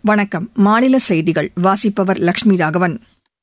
வணக்கம். மாநில செய்திகள் வாசிப்பவர் லட்சுமி ராகவன்.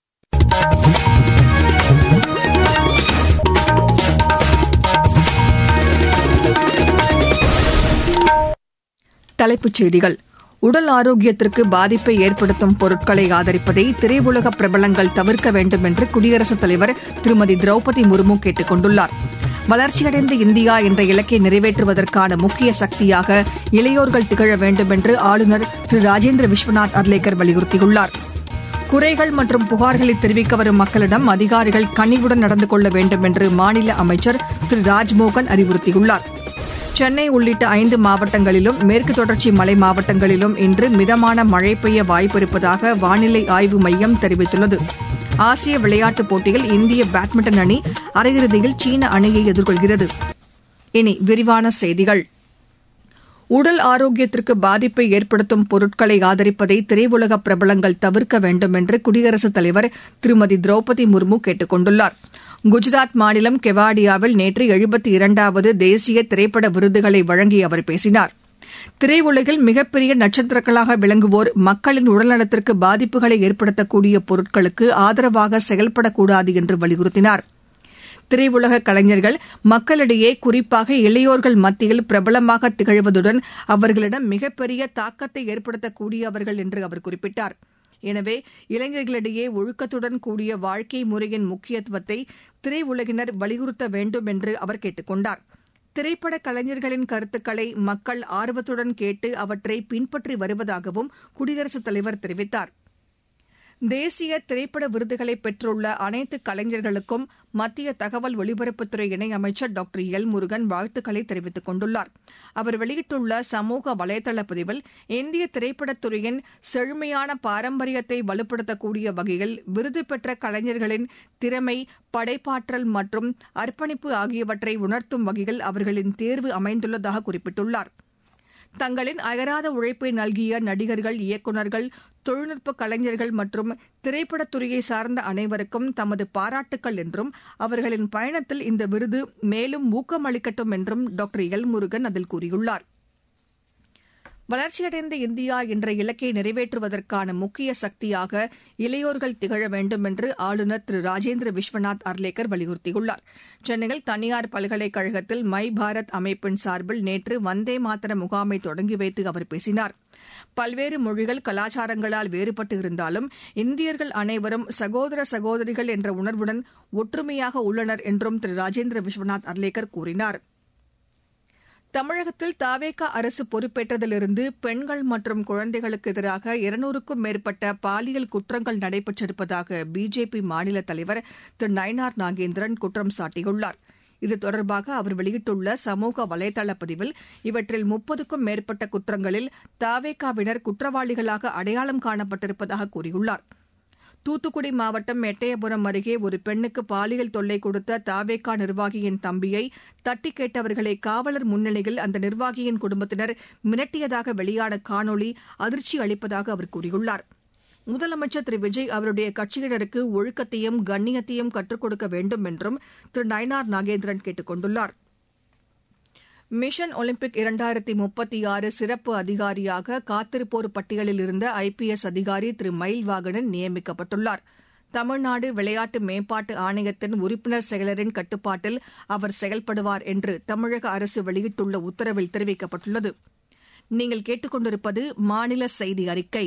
தலைப்புச் செய்திகள். உடல் ஆரோக்கியத்திற்கு பாதிப்பை ஏற்படுத்தும் பொருட்களை ஆதரிப்பதை திரையுலக பிரபலங்கள் தவிர்க்க வேண்டும் என்று குடியரசுத் தலைவர் திருமதி திரௌபதி முர்மு கேட்டுக் கொண்டுள்ளார். வளர்ச்சியடைந்த இந்தியா என்ற இலக்கை நிறைவேற்றுவதற்கான முக்கிய சக்தியாக இளையோர்கள் திகழ வேண்டும் என்று ஆளுநர் திரு ராஜேந்திர விஸ்வநாத் அர்லேக்கர் வலியுறுத்தியுள்ளார். குறைகள் மற்றும் புகார்களை தெரிவிக்க வரும் மக்களிடம் அதிகாரிகள் கனிவுடன் நடந்து கொள்ள வேண்டும் என்று மாநில அமைச்சர் திரு ராஜ்மோகன் அறிவுறுத்தியுள்ளார். சென்னை உள்ளிட்ட 5 மாவட்டங்களிலும் மேற்கு தொடர்ச்சி மலை மாவட்டங்களிலும் இன்று மிதமான மழை பெய்ய வாய்ப்பிருப்பதாக வானிலை ஆய்வு மையம் தெரிவித்துள்ளது. ஆசிய விளையாட்டுப் போட்டியில் இந்திய பேட்மிண்டன் அணி அரையிறுதியில் சீன அணியை எதிர்கொள்கிறது. இனி விரிவான செய்திகள். உடல் ஆரோக்கியத்திற்கு பாதிப்பை ஏற்படுத்தும் பொருட்களை ஆதரிப்பதை திரையுலக பிரபலங்கள் தவிர்க்க வேண்டும் என்று குடியரசுத் தலைவர் திருமதி திரௌபதி முர்மு கேட்டுக் கொண்டுள்ளார். குஜராத் மாநிலம் கெவாடியாவில் நேற்று 72வது தேசிய திரைப்பட விருதுகளை வழங்கி அவர் பேசினார். திரையுலகில் மிகப்பெரிய நட்சத்திரங்களாக விளங்குவோர் மக்களின் உடல்நலத்திற்கு பாதிப்புகளை ஏற்படுத்தக்கூடிய பொருட்களுக்கு ஆதரவாக செயல்படக்கூடாது என்று வலியுறுத்தினார். திரையுலக கலைஞர்கள் மக்களிடையே குறிப்பாக இளையோர்கள் மத்தியில் பிரபலமாக திகழ்வதுடன் அவர்களிடம் மிகப்பெரிய தாக்கத்தை ஏற்படுத்தக்கூடியவர்கள் என்று அவர் குறிப்பிட்டார். எனவே இளைஞர்களிடையே ஒழுக்கத்துடன் கூடிய வாழ்க்கை முறையின் முக்கியத்துவத்தை திரையுலகினர் வலியுறுத்த வேண்டும் என்று அவர் கேட்டுக் கொண்டார். திரைப்பட கலைஞர்களின் கருத்துக்களை மக்கள் ஆர்வத்துடன் கேட்டு அவற்றை பின்பற்றி வருவதாகவும் குடியரசுத் தலைவர் தெரிவித்தார். தேசிய திரைப்பட விருதுகளை பெற்றுள்ள அனைத்து கலைஞர்களுக்கும் மத்திய தகவல் ஒலிபரப்புத்துறை இணையமைச்சர் டாக்டர் எல் முருகன் வாழ்த்துக்களை தெரிவித்துக் கொண்டுள்ளார். அவர் வெளியிட்டுள்ள சமூக வலைதள பதிவில் இந்திய திரைப்படத்துறையின் செழுமையான பாரம்பரியத்தை வலுப்படுத்தக்கூடிய வகையில் விருது பெற்ற கலைஞர்களின் திறமை, படைப்பாற்றல் மற்றும் அர்ப்பணிப்பு ஆகியவற்றை உணர்த்தும் வகையில் அவர்களின் தேர்வு அமைந்துள்ளதாக குறிப்பிட்டுள்ளார். தங்களின் அயராத உழைப்பை நல்கிய நடிகர்கள், இயக்குநர்கள், தொழில்நுட்ப கலைஞர்கள் மற்றும் திரைப்படத்துறையை சார்ந்த அனைவருக்கும் தமது பாராட்டுக்கள் என்றும் அவர்களின் பயணத்தில் இந்த விருது மேலும் ஊக்கமளிக்கட்டும் என்றும் டாக்டர் எல் முருகன் அதில் கூறியுள்ளார். வளர்ச்சியடைந்த இந்தியா என்ற இலக்கை நிறைவேற்றுவதற்கான முக்கிய சக்தியாக இளையோர்கள் திகழ வேண்டும் என்று ஆளுநர் திரு ராஜேந்திர விஸ்வநாத் அர்லேக்கர் வலியுறுத்தியுள்ளார். சென்னையில் தனியார் பல்கலைக்கழகத்தில் மை பாரத் அமைப்பின் சார்பில் நேற்று வந்தே மாதர முகாமை தொடங்கி வைத்து அவர் பேசினார். பல்வேறு மொழிகள், கலாச்சாரங்களால் வேறுபட்டு இருந்தாலும் இந்தியர்கள் அனைவரும் சகோதர சகோதரிகள் என்ற உணர்வுடன் ஒற்றுமையாக உள்ளனர் என்றும் திரு ராஜேந்திர விஸ்வநாத் அர்லேக்கர் கூறினார். தமிழகத்தில் தவேகா அரசு பொறுப்பேற்றதிலிருந்து பெண்கள் மற்றும் குழந்தைகளுக்கு எதிராக 200க்கும் மேற்பட்ட பாலியல் குற்றங்கள் நடைபெற்றிருப்பதாக பிஜேபி மாநில தலைவர் திரு நயினார் நாகேந்திரன் குற்றம் சாட்டியுள்ளார். இது தொடர்பாக அவர் வெளியிட்டுள்ள சமூக வலைதள பதிவில் இவற்றில் 30க்கும் மேற்பட்ட குற்றங்களில் தவேகாவினர் குற்றவாளிகளாக அடையாளம் காணப்பட்டிருப்பதாக கூறியுள்ளார். தூத்துக்குடி மாவட்டம் எட்டயபுரம் அருகே ஒரு பெண்ணுக்கு பாலியல் தொல்லை கொடுத்த தவேகா நிர்வாகியின் தம்பியை தட்டி கேட்டவர்களை காவலர் முன்னிலையில் அந்த நிர்வாகியின் குடும்பத்தினர் மிரட்டியதாக வெளியான காணொலி அதிர்ச்சி அளிப்பதாக அவர் கூறியுள்ளார். முதலமைச்சர் திரு விஜய் அவருடைய கட்சியினருக்கு ஒழுக்கத்தையும் கண்ணியத்தையும் கற்றுக் கொடுக்க வேண்டும் என்றும் திரு நயினார் நாகேந்திரன் கேட்டுக் கொண்டுள்ளார். மிஷன் ஒலிம்பிக் 2036 சிறப்பு அதிகாரியாக காத்திருப்போர் பட்டியலில் இருந்த IPS அதிகாரி திரு மயில்வாகனன் நியமிக்கப்பட்டுள்ளார். தமிழ்நாடு விளையாட்டு மேம்பாட்டு ஆணையத்தின் உறுப்பினர் செயலரின் கட்டுப்பாட்டில் அவர் செயல்படுவார் என்று தமிழக அரசு வெளியிட்டுள்ள உத்தரவில் தெரிவிக்கப்பட்டுள்ளது. நீங்கள் கேட்டுக் கொண்டிருப்பது மாநில செய்தி அறிக்கை.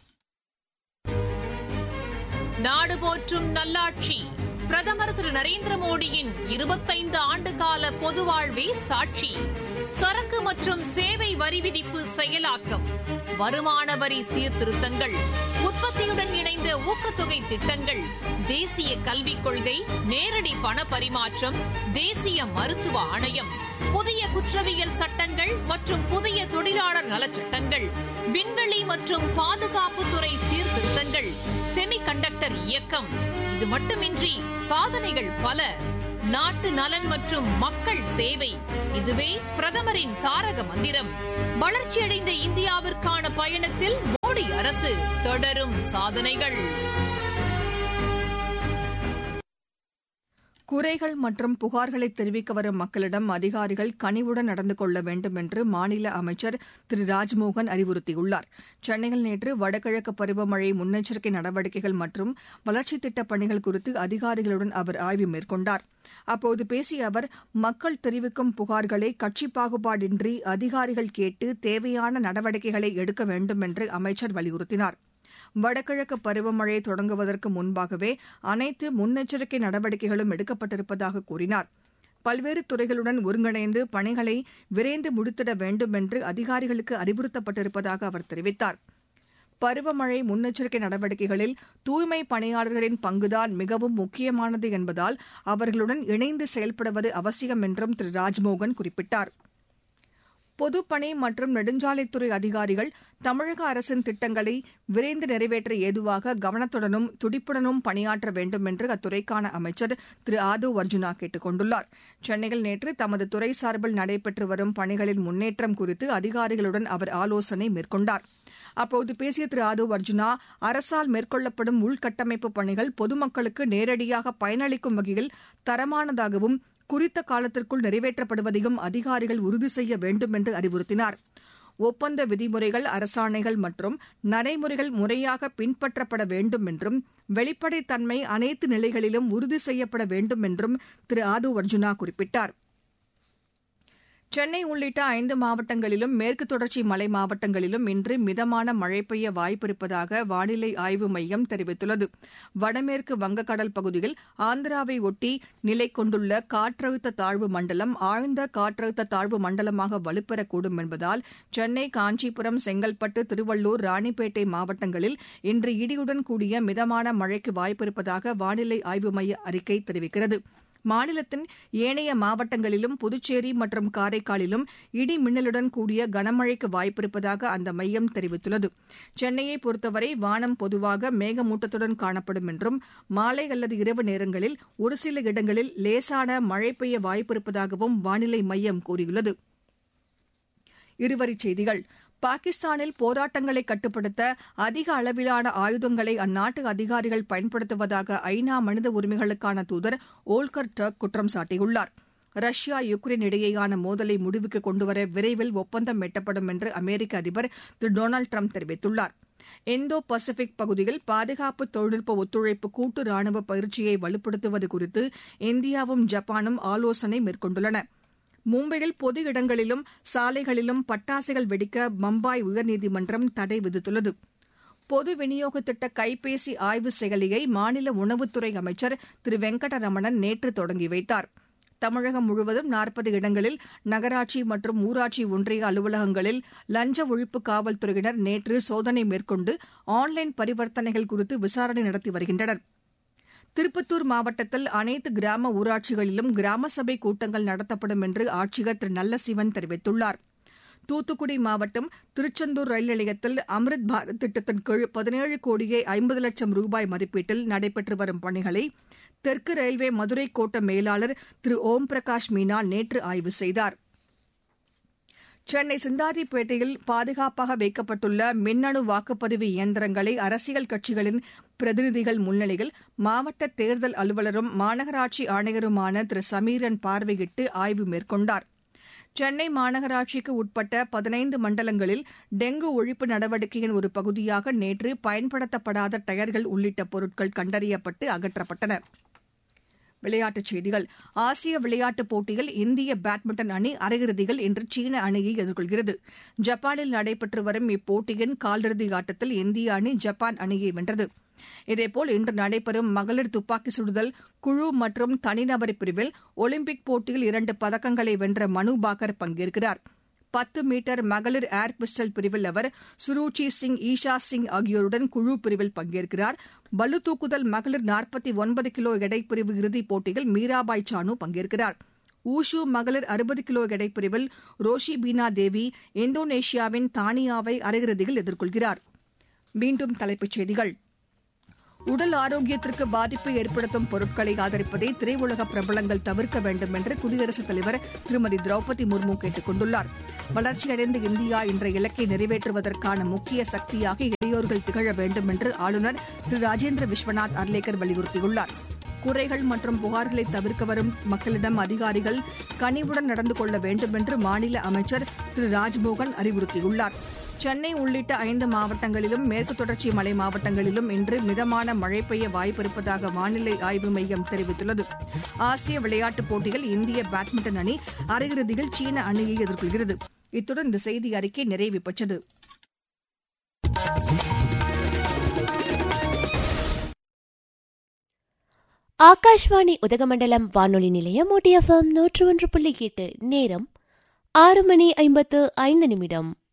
நாடு போற்றும் நல்லாட்சி பிரதமர் திரு நரேந்திர மோடியின் 25 ஆண்டுகால பொது வாழ்வே சாட்சி. சரக்கு மற்றும் சேவை வரி விதிப்பு செயலாக்கம், வருமான வரி சீர்திருத்தங்கள், உற்பத்தியுடன் இணைந்த ஊக்கத்தொகை திட்டங்கள், தேசிய கல்விக் கொள்கை, நேரடி பண பரிமாற்றம், தேசிய மருத்துவ ஆணையம், புதிய குற்றவியல் சட்டங்கள் மற்றும் புதிய தொழிலாளர் நலச்சட்டங்கள், விண்வெளி மற்றும் பாதுகாப்புத்துறை சீர்திருத்தங்கள், செமிகண்டக்டர் இயக்கம். இது மட்டுமின்றி சாதனைகள் பல. நாட்டு நலன் மற்றும் மக்கள் சேவை, இதுவே பிரதமரின் தாரக மந்திரம். வளர்ச்சியடைந்த இந்தியாவிற்கான பயணத்தில் மோடி அரசு தொடரும் சாதனைகள். குறைகள் மற்றும் புகார்களை தெரிவிக்க வரும் மக்களிடம் அதிகாரிகள் கனிவுடன் நடந்து கொள்ள வேண்டும் என்று மாநில அமைச்சர் திரு ராஜ்மோகன் அறிவுறுத்தியுள்ளார். சென்னையில் நேற்று வடகிழக்கு பருவமழை முன்னெச்சரிக்கை நடவடிக்கைகள் மற்றும் வளர்ச்சித் திட்டப் பணிகள் குறித்து அதிகாரிகளுடன் அவர் ஆய்வு மேற்கொண்டார். அப்போது பேசிய அவர், மக்கள் தெரிவிக்கும் புகார்களை கட்சி பாகுபாடின்றி அதிகாரிகள் கேட்டு தேவையான நடவடிக்கைகளை எடுக்க வேண்டும் என்று அமைச்சர் வலியுறுத்தினார். வடகிழக்கு பருவமழை தொடங்குவதற்கு முன்பாகவே அனைத்து முன்னெச்சரிக்கை நடவடிக்கைகளும் எடுக்கப்பட்டிருப்பதாக கூறினார். பல்வேறு துறைகளுடன் ஒருங்கிணைந்து பணிகளை விரைந்து முடித்திட வேண்டும் என்று அதிகாரிகளுக்கு அறிவுறுத்தப்பட்டிருப்பதாக அவர் தெரிவித்தார். பருவமழை முன்னெச்சரிக்கை நடவடிக்கைகளில் தூய்மை பணியாளர்களின் பங்குதான் மிகவும் முக்கியமானது என்பதால் அவர்களுடன் இணைந்து செயல்படுவது அவசியம் என்றும் திரு ராஜ்மோகன் குறிப்பிட்டார். பொதுப்பணி மற்றும் நெடுஞ்சாலைத்துறை அதிகாரிகள் தமிழக அரசின் திட்டங்களை விரைந்து நிறைவேற்ற ஏதுவாக கவனத்துடனும் துடிப்புடனும் பணியாற்ற வேண்டும் என்று அத்துறைக்கான அமைச்சர் திரு ஆதவ் அர்ஜுனா கேட்டுக் கொண்டுள்ளார். சென்னையில் நேற்று தமது துறை சார்பில் நடைபெற்று வரும் பணிகளின் முன்னேற்றம் குறித்து அதிகாரிகளுடன் அவர் ஆலோசனை மேற்கொண்டார். அப்போது பேசிய திரு ஆதவ் அர்ஜுனா, அரசால் மேற்கொள்ளப்படும் உள்கட்டமைப்பு பணிகள் பொதுமக்களுக்கு நேரடியாக பயனளிக்கும் வகையில் தரமானதாகவும் குறித்த காலத்திற்குள் நிறைவேற்றப்படுவதையும் அதிகாரிகள் உறுதி செய்ய வேண்டும் என்று அறிவுறுத்தினார். ஒப்பந்த விதிமுறைகள், அரசாணைகள் மற்றும் நடைமுறைகள் முறையாக பின்பற்றப்பட வேண்டும் என்றும் வெளிப்படைத்தன்மை அனைத்து நிலைகளிலும் உறுதி செய்யப்பட வேண்டும் என்றும் திரு ஆதவ் அர்ஜுனா குறிப்பிட்டார். சென்னை உள்ளிட்ட 5 மாவட்டங்களிலும் மேற்கு தொடர்ச்சி மலை மாவட்டங்களிலும் இன்று மிதமான மழை பெய்ய வாய்ப்பிருப்பதாக வானிலை ஆய்வு மையம் தெரிவித்துள்ளது. வடமேற்கு வங்கக்கடல் பகுதியில் ஆந்திராவை ஒட்டி நிலை கொண்டுள்ள காற்றழுத்த தாழ்வு மண்டலம் ஆழ்ந்த காற்றழுத்த தாழ்வு மண்டலமாக வலுப்பெறக்கூடும் என்பதால் சென்னை, காஞ்சிபுரம், செங்கல்பட்டு, திருவள்ளூர், ராணிப்பேட்டை மாவட்டங்களில் இன்று இடியுடன் கூடிய மிதமான மழைக்கு வாய்ப்பிருப்பதாக வானிலை ஆய்வு மைய அறிக்கை தெரிவிக்கிறது. மாநிலத்தின் ஏனைய மாவட்டங்களிலும் புதுச்சேரி மற்றும் காரைக்காலிலும் இடி மின்னலுடன் கூடிய கனமழைக்கு வாய்ப்பிருப்பதாக அந்த மையம் தெரிவித்துள்ளது. சென்னையை பொறுத்தவரை வானம் பொதுவாக மேகமூட்டத்துடன் காணப்படும் என்றும் மாலை அல்லது இரவு நேரங்களில் ஒருசில இடங்களில் லேசான மழை பெய்ய வாய்ப்பிருப்பதாகவும் வானிலை மையம் கூறியுள்ளது. இருவரிச் செய்திகள். பாகிஸ்தானில் போராட்டங்களை கட்டுப்படுத்த அதிக அளவிலான ஆயுதங்களை அந்நாட்டு அதிகாரிகள் பயன்படுத்துவதாக ஐநா மனித உரிமைகளுக்கான தூதர் ஓல்கர் டர்க் குற்றம் சாட்டியுள்ளார். ரஷ்யா, யுக்ரைன் இடையேயான மோதலை முடிவுக்கு கொண்டுவர விரைவில் ஒப்பந்தம் எட்டப்படும் என்று அமெரிக்க அதிபர் திரு டொனால்டு டிரம்ப் தெரிவித்துள்ளார். இந்தோ பசிபிக் பகுதியில் பாதுகாப்பு தொழில்நுட்ப ஒத்துழைப்பு கூட்டு ராணுவ பயிற்சியை வலுப்படுத்துவது குறித்து இந்தியாவும் ஜப்பானும் ஆலோசனை மேற்கொண்டுள்ளன. மும்பையில் பொது இடங்களிலும் சாலைகளிலும் பட்டாசுகள் வெடிக்க பம்பாய் உயர்நீதிமன்றம் தடை விதித்துள்ளது. பொது விநியோக திட்ட கைபேசி ஆய்வு செயலியை மாநில உணவுத்துறை அமைச்சர் திரு வெங்கடரமணன் நேற்று தொடங்கி வைத்தார். தமிழகம் முழுவதும் 40 இடங்களில் நகராட்சி மற்றும் ஊராட்சி ஒன்றிய அலுவலகங்களில் லஞ்ச ஒழிப்பு காவல்துறையினர் நேற்று சோதனை மேற்கொண்டு ஆன்லைன் பரிவர்த்தனைகள் குறித்து விசாரணை நடத்தி வருகின்றனர். திருப்பத்தூர் மாவட்டத்தில் அனைத்து கிராம ஊராட்சிகளிலும் கிராம சபை கூட்டங்கள் நடத்தப்படும் என்று ஆட்சியர் திரு நல்லசிவன் தெரிவித்துள்ளார். தூத்துக்குடி மாவட்டம் திருச்செந்தூர் ரயில் நிலையத்தில் அம்ரித் பாரத் திட்டத்தின் கீழ் 17 கோடியே 50 லட்சம் ரூபாய் மதிப்பீட்டில் நடைபெற்று வரும் பணிகளை தெற்கு ரயில்வே மதுரை கோட்ட மேலாளர் திரு ஓம் பிரகாஷ் மீனா நேற்று ஆய்வு செய்தார். சென்னை சிந்தாதிப்பேட்டையில் பாதுகாப்பாக வைக்கப்பட்டுள்ள மின்னணு வாக்குப்பதிவு இயந்திரங்களை அரசியல் கட்சிகளின் பிரதிநிதிகள் முன்னிலையில் மாவட்ட தேர்தல் அலுவலரும் மாநகராட்சி ஆணையருமான திரு சமீரன் பார்வையிட்டு ஆய்வு மேற்கொண்டார். சென்னை மாநகராட்சிக்கு உட்பட்ட 15 மண்டலங்களில் டெங்கு ஒழிப்பு நடவடிக்கையின் ஒரு பகுதியாக நேற்று பயன்படுத்தப்படாத டயர்கள் உள்ளிட்ட பொருட்கள் கண்டறியப்பட்டு அகற்றப்பட்டன. விளையாட்டுச் செய்திகள். ஆசிய விளையாட்டுப் போட்டியில் இந்திய பேட்மிண்டன் அணி அரையிறுதியில் இன்று சீன அணியை எதிர்கொள்கிறது. ஜப்பானில் நடைபெற்று வரும் இப்போட்டியின் காலிறுதி ஆட்டத்தில் இந்திய அணி ஜப்பான் அணியை வென்றது. இதேபோல் இன்று நடைபெறும் மகளிர் துப்பாக்கி சுடுதல் குழு மற்றும் தனிநபர் பிரிவில் ஒலிம்பிக் போட்டியில் 2 பதக்கங்களை வென்ற மனு பாக்கர் பங்கேற்கிறார். 10 மீட்டர் மகளிர் ஏர் பிஸ்டல் பிரிவில் அவர் சுருச்சி சிங், ஈஷா சிங் ஆகியோருடன் குழு பிரிவில் பங்கேற்கிறார். பளு தூக்குதல் மகளிர் 49 கிலோ எடைப்பிரிவு இறுதிப் போட்டியில் மீராபாய் சானு பங்கேற்கிறார். ஊஷு மகளிர் 60 கிலோ எடைப்பிரிவில் ரோஷி பீனா தேவி இந்தோனேஷியாவின் தானியாவை அரையிறுதியில் எதிர்கொள்கிறார். மீண்டும் தலைப்புச் செய்திகள். உடல் ஆரோக்கியத்திற்கு பாதிப்பை ஏற்படுத்தும் பொருட்களை ஆதரிப்பதை திரையுலக பிரபலங்கள் தவிர்க்க வேண்டும் என்று குடியரசுத் தலைவர் திருமதி திரௌபதி முர்மு கேட்டுக் கொண்டுள்ளார். வளர்ச்சியடைந்த இந்தியா என்ற இலக்கை நிறைவேற்றுவதற்கான முக்கிய சக்தியாக இளையோர்கள் திகழ வேண்டும் என்று ஆளுநர் திரு ராஜேந்திர விஸ்வநாத் அர்லேக்கர் வலியுறுத்தியுள்ளார். குறைகள் மற்றும் புகார்களை தவிர்க்க வரும் மக்களிடம் அதிகாரிகள் கனிவுடன் நடந்து கொள்ள வேண்டும் என்று மாநில அமைச்சர் திரு ராஜ்மோகன் அறிவுறுத்தியுள்ளார். சென்னை உள்ளிட்ட 5 மாவட்டங்களிலும் மேற்கு தொடர்ச்சி மலை மாவட்டங்களிலும் இன்று மிதமான மழை பெய்ய வாய்ப்பிருப்பதாக வானிலை ஆய்வு மையம் தெரிவித்துள்ளது. ஆசிய விளையாட்டுப் போட்டியில் இந்திய பேட்மிண்டன் அணி அரையிறுதியில் சீன அணியை எதிர்கொள்கிறது. இத்துடன் இந்த செய்தி அறிக்கை நிறைவு பெற்றது. ஆகாஷ்வாணி உதகமண்டலம் வானொலி நிலையம் OTFM 101.8. நேரம் 6:55.